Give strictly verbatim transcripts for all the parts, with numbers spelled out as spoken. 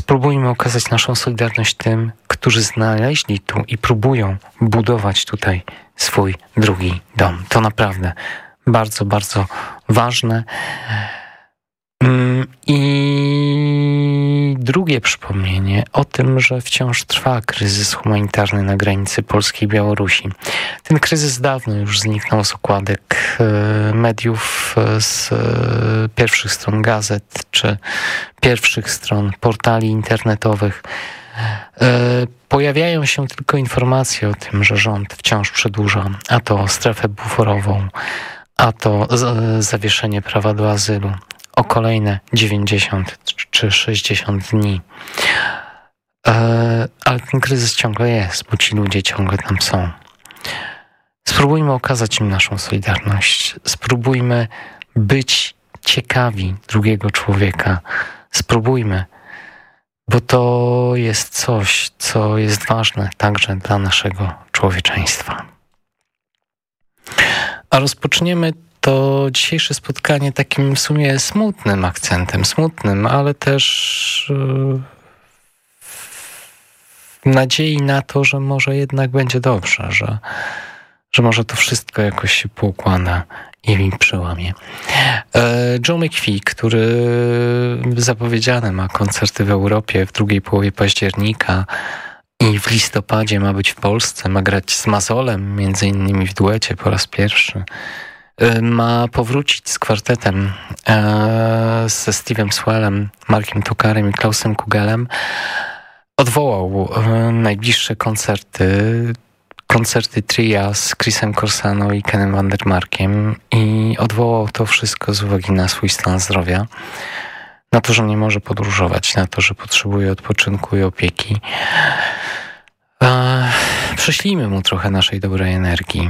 Spróbujmy okazać naszą solidarność tym, którzy znaleźli tu i próbują budować tutaj swój drugi dom. To naprawdę bardzo, bardzo ważne. I drugie przypomnienie o tym, że wciąż trwa kryzys humanitarny na granicy Polski i Białorusi. Ten kryzys dawno już zniknął z okładek mediów, z pierwszych stron gazet czy pierwszych stron portali internetowych. Pojawiają się tylko informacje o tym, że rząd wciąż przedłuża, a to strefę buforową, a to zawieszenie prawa do azylu o kolejne dziewięćdziesiąt czy sześćdziesiąt dni. Ale ten kryzys ciągle jest, bo ci ludzie ciągle tam są. Spróbujmy okazać im naszą solidarność. Spróbujmy być ciekawi drugiego człowieka. Spróbujmy, bo to jest coś, co jest ważne także dla naszego człowieczeństwa. A rozpoczniemy to dzisiejsze spotkanie takim w sumie smutnym akcentem, smutnym, ale też w nadziei na to, że może jednak będzie dobrze, że, że może to wszystko jakoś się poukłada i przełamie. Joe McPhee, który zapowiedziany ma koncerty w Europie w drugiej połowie października i w listopadzie ma być w Polsce, ma grać z Mazolem, między innymi w duecie po raz pierwszy. Ma powrócić z kwartetem e, ze Steve'em Swellem, Markiem Tuckerem i Klausem Kugelem. Odwołał e, najbliższe koncerty, koncerty tria z Chrisem Corsano i Kenem Vandermarkiem i odwołał to wszystko z uwagi na swój stan zdrowia, na to, że nie może podróżować, na to, że potrzebuje odpoczynku i opieki. E, prześlijmy mu trochę naszej dobrej energii.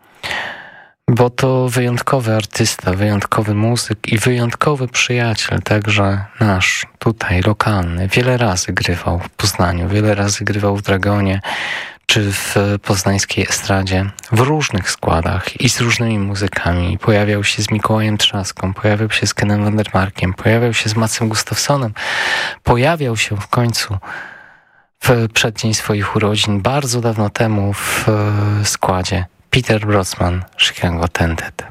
Bo to wyjątkowy artysta, wyjątkowy muzyk i wyjątkowy przyjaciel, także nasz, tutaj, lokalny. Wiele razy grywał w Poznaniu, wiele razy grywał w Dragonie, czy w poznańskiej estradzie, w różnych składach i z różnymi muzykami. Pojawiał się z Mikołajem Trzaską, pojawiał się z Kenem Vandermarkiem, pojawiał się z Macem Gustafsonem, pojawiał się w końcu w przeddzień swoich urodzin, bardzo dawno temu w składzie Peter Brosman, Chicago Tented.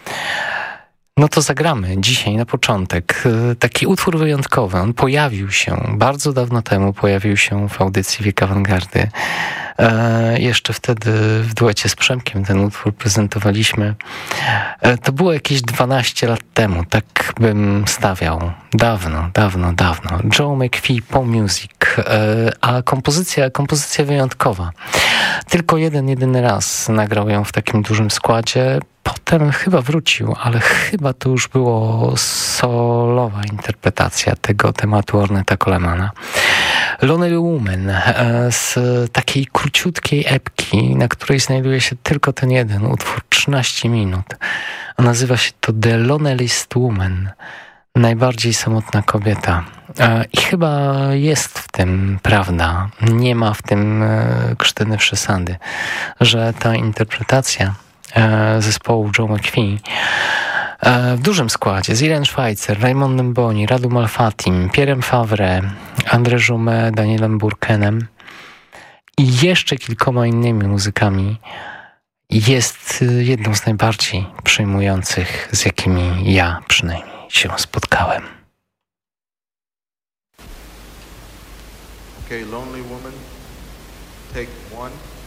No to zagramy dzisiaj na początek taki utwór wyjątkowy. On pojawił się bardzo dawno temu, pojawił się w audycji Wiek Awangardy. E, jeszcze wtedy w duecie z Przemkiem ten utwór prezentowaliśmy. E, to było jakieś dwanaście lat temu, tak bym stawiał. Dawno, dawno, dawno. Joe McPhee, Pop Music, e, a kompozycja, kompozycja wyjątkowa. Tylko jeden, jedyny raz nagrał ją w takim dużym składzie. Potem chyba wrócił, ale chyba to już było solowa interpretacja tego tematu Orneta Colemana. Lonely Woman z takiej króciutkiej epki, na której znajduje się tylko ten jeden utwór, trzynaście minut. A nazywa się to The Loneliest Woman, najbardziej samotna kobieta. I chyba jest w tym prawda, nie ma w tym krztyny przesady, że ta interpretacja zespołu Joe McPhee w dużym składzie z Irene Schweitzer, Raymondem Boni, Radu Malfatim, Pierrem Favre, André Joumet, Danielem Burkenem i jeszcze kilkoma innymi muzykami jest jedną z najbardziej przejmujących, z jakimi ja przynajmniej się spotkałem. Okay, lonely woman, take one.